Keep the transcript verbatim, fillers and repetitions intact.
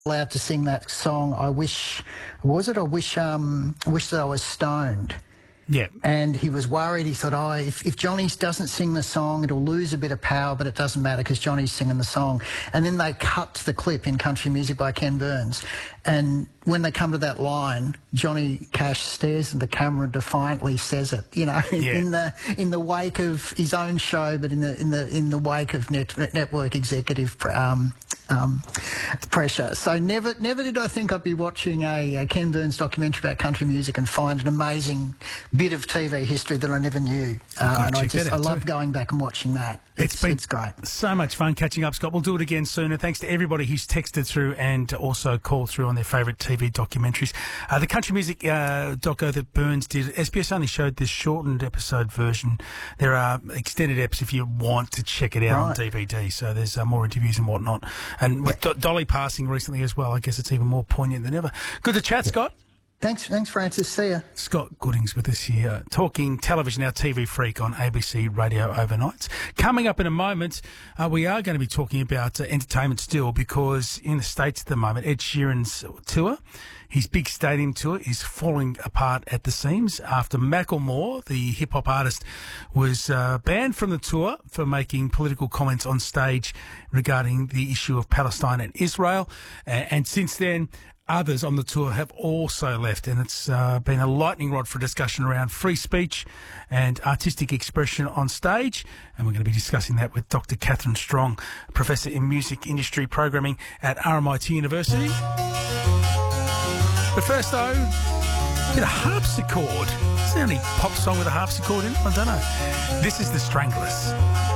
allowed to sing that song. I wish, was it? I wish, um, wish that I was stoned. Yeah. And he was worried. He thought, oh, if, if Johnny doesn't sing the song, it'll lose a bit of power, but it doesn't matter because Johnny's singing the song. And then they cut the clip in Country Music by Ken Burns. And when they come to that line, Johnny Cash stares at the camera and defiantly says it, you know, in, Yeah. in the in the wake of his own show, but in the in the in the wake of net, network executive um, um, pressure. So never never did I think I'd be watching a, a Ken Burns documentary about country music and find an amazing bit of T V history that I never knew. Uh, and I just I love going back and watching that. It's, it's been it's great. So much fun catching up, Scott. We'll do it again soon. And thanks to everybody who's texted through and also called through on their favourite T V documentaries. Uh, the country music uh, doco that Burns did, S B S only showed this shortened episode version. There are extended eps if you want to check it out right. on D V D. So there's uh, more interviews and whatnot. And with Do- Dolly passing recently as well, I guess it's even more poignant than ever. Good to chat, Scott. Thanks, thanks, Francis. See ya. Scott Goodings with us here, talking television, our T V freak on A B C Radio Overnights. Coming up in a moment, uh, we are going to be talking about uh, entertainment still, because in the States at the moment, Ed Sheeran's tour, his big stadium tour, is falling apart at the seams after Macklemore, the hip-hop artist, was uh, banned from the tour for making political comments on stage regarding the issue of Palestine and Israel. Uh, and since then, others on the tour have also left, and it's uh, been a lightning rod for discussion around free speech and artistic expression on stage. And we're going to be discussing that with Doctor Catherine Strong, Professor in Music Industry Programming at R M I T University. But first, though, get a harpsichord. Is there any pop song with a harpsichord in it? I don't know. This is The Stranglers.